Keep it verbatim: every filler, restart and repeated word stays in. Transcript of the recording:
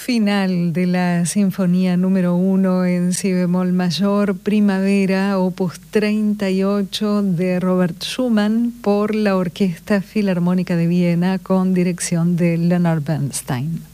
Final de la Sinfonía número uno en si bemol mayor, Primavera, opus treinta y ocho de Robert Schumann por la Orquesta Filarmónica de Viena con dirección de Leonard Bernstein.